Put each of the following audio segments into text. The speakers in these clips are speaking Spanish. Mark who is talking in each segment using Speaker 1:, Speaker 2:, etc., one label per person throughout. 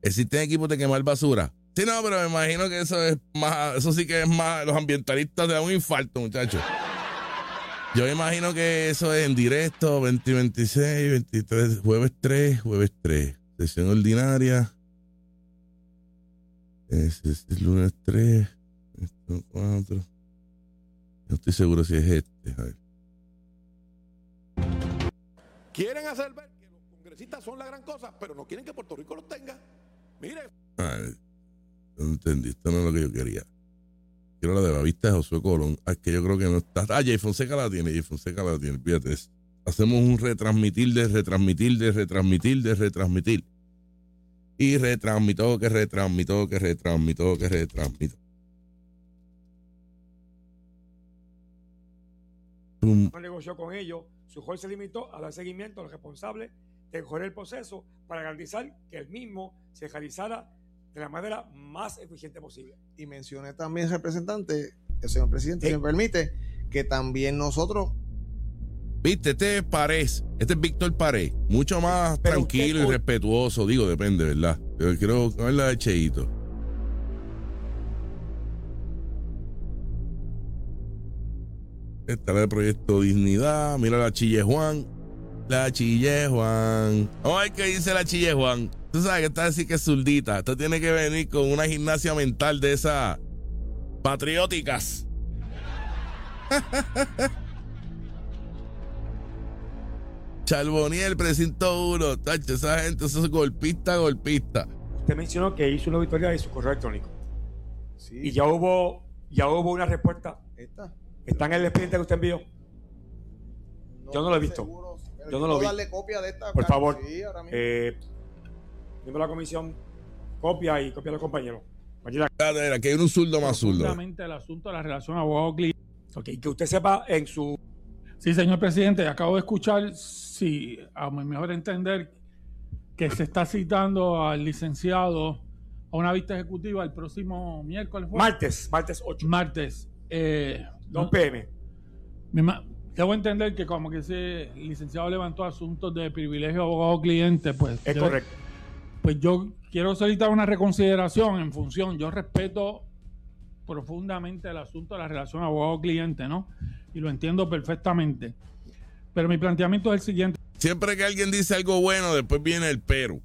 Speaker 1: ¿Existen equipos de quemar basura? Sí, no, pero me imagino que eso sí que es más, los ambientalistas te dan un infarto, muchachos. Yo me imagino que eso es en directo, 20, 26, 23, jueves 3, sesión ordinaria. Es lunes 3, 4. No estoy seguro si es este. A ver.
Speaker 2: Quieren hacer ver que los congresistas son la gran cosa, pero no quieren que Puerto Rico los tenga. Mire.
Speaker 1: No entendí, esto no es lo que yo quería. Quiero la de la vista de Josué Colón. Que yo creo que no está. Jay Fonseca la tiene, fíjate. Hacemos un retransmitir. Y retransmito.
Speaker 3: No negoció con ellos, su juez se limitó a dar seguimiento a los responsables de correr el proceso para garantizar que el mismo se realizara de la manera más eficiente posible.
Speaker 4: Y mencioné también, representante, el señor presidente, si me permite, que también nosotros...
Speaker 1: Viste, este es Párez, este es Víctor Párez, mucho más tranquilo y respetuoso, digo, depende, ¿verdad? Pero quiero ver la de Cheito. Esta es la de Proyecto Dignidad, mira la Chille Juan. Vamos a ver qué dice la Chille Juan. Tú sabes que esta sí que es zurdita. Esto tiene que venir con una gimnasia mental de esas patrióticas. Charboniel, precinto 1. Tacho, esa gente, eso es golpista.
Speaker 3: Usted mencionó que hizo una auditoría de su correo electrónico.
Speaker 4: Sí.
Speaker 3: Y ya hubo una respuesta. ¿Está en el expediente que usted envió?
Speaker 4: No,
Speaker 3: yo no lo he visto.
Speaker 4: Seguro,
Speaker 3: yo no lo vi.
Speaker 4: Darle copia de esta.
Speaker 3: Por favor.
Speaker 4: Sí, ahora mismo.
Speaker 3: Miembro de la comisión, copia a los compañeros.
Speaker 1: Aquí hay un zurdo más zurdo.
Speaker 5: Justamente el asunto de la relación abogado-cliente.
Speaker 3: Okay, que usted sepa en su...
Speaker 5: Sí, señor presidente, acabo de escuchar, sí, a mi mejor entender, que se está citando al licenciado a una vista ejecutiva el próximo miércoles.
Speaker 3: Martes 8.
Speaker 5: Martes.
Speaker 3: 2 p.m.
Speaker 5: Debo entender que como que ese licenciado levantó asuntos de privilegio abogado-cliente, pues...
Speaker 3: Es correcto.
Speaker 5: Pues yo quiero solicitar una reconsideración en función. Yo respeto profundamente el asunto de la relación abogado-cliente, ¿no? Y lo entiendo perfectamente. Pero mi planteamiento es el siguiente.
Speaker 1: Siempre que alguien dice algo bueno, después viene el pero.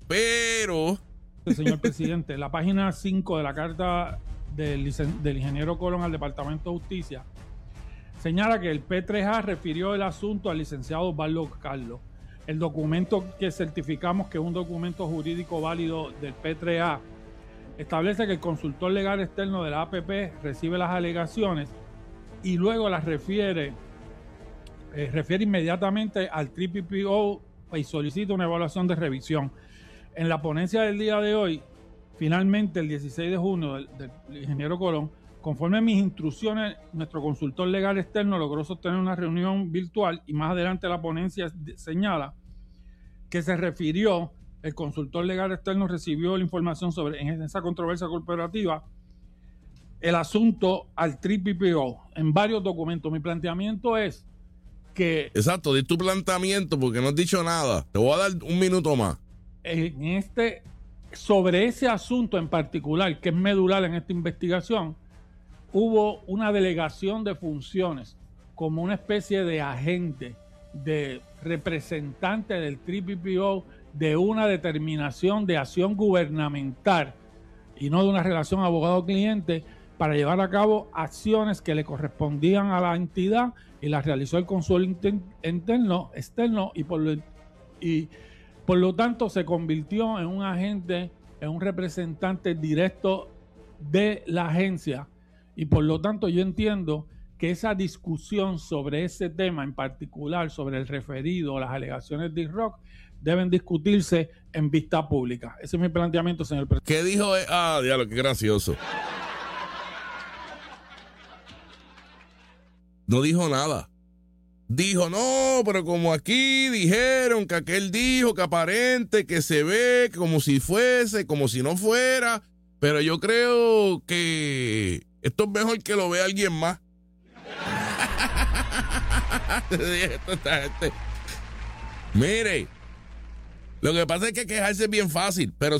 Speaker 5: Señor presidente, la página 5 de la carta del ingeniero Colón al Departamento de Justicia señala que el P3A refirió el asunto al licenciado Osvaldo Carlos. El documento que certificamos que es un documento jurídico válido del P3A establece que el consultor legal externo de la APP recibe las alegaciones y luego las refiere inmediatamente al TPPO y solicita una evaluación de revisión. En la ponencia del día de hoy, finalmente el 16 de junio del ingeniero Colón, conforme a mis instrucciones, nuestro consultor legal externo logró sostener una reunión virtual y más adelante la ponencia señala que se refirió, el consultor legal externo recibió la información sobre en esa controversia corporativa, el asunto al TPPO en varios documentos. Mi planteamiento es que...
Speaker 1: Exacto, di tu planteamiento porque no has dicho nada. Te voy a dar un minuto más.
Speaker 5: Sobre ese asunto en particular, que es medular en esta investigación, hubo una delegación de funciones como una especie de agente, de representante del TPPO de una determinación de acción gubernamental y no de una relación abogado-cliente para llevar a cabo acciones que le correspondían a la entidad y las realizó el consul externo y por lo tanto se convirtió en un agente, en un representante directo de la agencia y por lo tanto yo entiendo que esa discusión sobre ese tema en particular, sobre el referido, las alegaciones de IROC, deben discutirse en vista pública. Ese es mi planteamiento, señor presidente.
Speaker 1: ¿Qué dijo? Diablo, qué gracioso. No dijo nada. Dijo, no, pero como aquí dijeron que aquel dijo que aparente, que se ve, como si fuese, como si no fuera, pero yo creo que esto es mejor que lo vea alguien más. Mire, lo que pasa es que quejarse es bien fácil, pero